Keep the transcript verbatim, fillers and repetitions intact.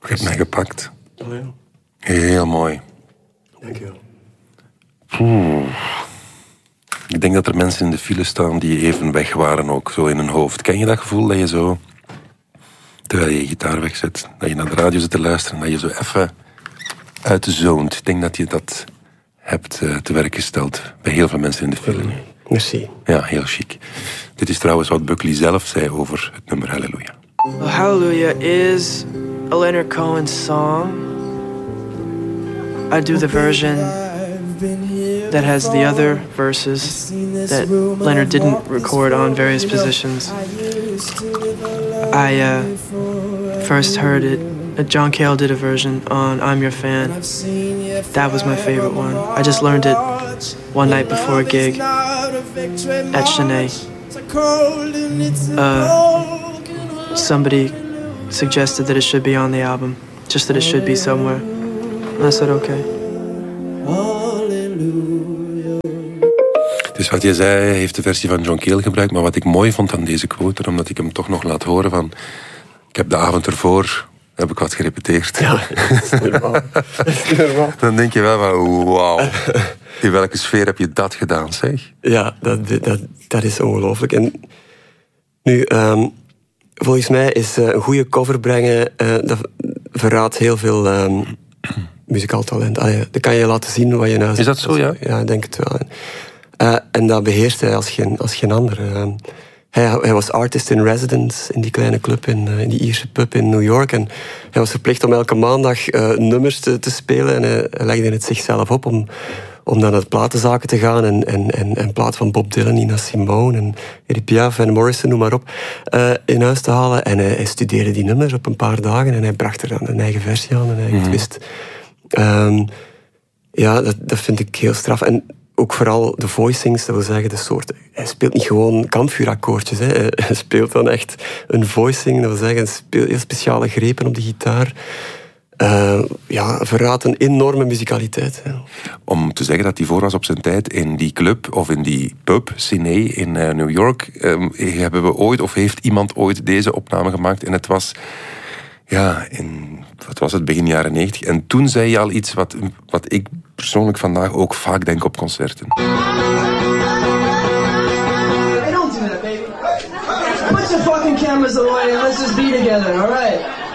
Je hebt mij gepakt. Oh, ja. Heel mooi. Dank je wel. Oeh. Ik denk dat er mensen in de file staan die even weg waren ook, zo in hun hoofd. Ken je dat gevoel dat je zo, terwijl je je gitaar wegzet, dat je naar de radio zit te luisteren, dat je zo even uitzoont? Ik denk dat je dat hebt uh, te werk gesteld bij heel veel mensen in de file. Mm, merci. Ja, heel chic. Dit is trouwens wat Buckley zelf zei over het nummer Hallelujah. Well, Hallelujah is a Leonard Cohen song. I do the version that has the other verses that Leonard didn't record on various positions. I uh, first heard it, uh, John Cale did a version on I'm Your Fan. That was my favorite one. I just learned it one night before a gig at Chennai. Uh, somebody suggested that it should be on the album, just that it should be somewhere. And I said, okay. Dus wat je zei, hij heeft de versie van John Cale gebruikt. Maar wat ik mooi vond aan deze quote, omdat ik hem toch nog laat horen van... Ik heb de avond ervoor, heb ik wat gerepeteerd. Ja, dat is normaal. Dat is normaal. Dan denk je wel van, wauw. In welke sfeer heb je dat gedaan, zeg? Ja, dat, dat, dat is ongelooflijk. En nu, um, volgens mij is uh, een goede cover brengen... Uh, dat verraadt heel veel um, muzikaal talent. Allee, dat kan je laten zien wat je nou zegt. Is dat zo, ja? Ja, ik denk het wel. Uh, en dat beheerst hij als geen, als geen ander. Uh, hij, hij was artist in residence in die kleine club, in, uh, in die Ierse pub in New York. En hij was verplicht om elke maandag uh, nummers te, te spelen. En hij, hij legde het zichzelf op om, om dan naar de platenzaken te gaan. En, en, en, en plaat van Bob Dylan, Nina Simone en Edith Piaf en Morrison, noem maar op, uh, in huis te halen. En hij, hij studeerde die nummers op een paar dagen. En hij bracht er dan een eigen versie aan, een eigen mm-hmm. twist. Um, ja, dat, dat vind ik heel straf. En ook vooral de voicings, dat wil zeggen de soort... Hij speelt niet gewoon kampvuurakkoordjes. Hè. Hij speelt dan echt een voicing, dat wil zeggen speel, heel speciale grepen op de gitaar. Uh, ja, verraadt een enorme musicaliteit. Hè. Om te zeggen dat hij voor was op zijn tijd in die club of in die pub, Cine in uh, New York, um, hebben we ooit, of heeft iemand ooit deze opname gemaakt en het was... Ja, in, wat was het, begin jaren negentig. En toen zei je al iets wat, wat ik persoonlijk vandaag ook vaak denk op concerten. Hey, don't do that, baby. Put your fucking cameras away and let's just be together, all right?